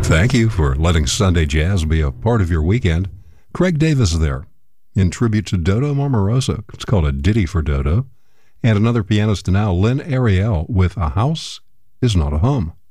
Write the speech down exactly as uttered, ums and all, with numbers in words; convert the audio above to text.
Thank you for letting Sunday Jazz be a part of your weekend. Craig Davis there, in tribute to Dodo Marmarosa. It's called A Ditty for Dodo. And another pianist now, Lynn Ariel, with A House Is Not a Home.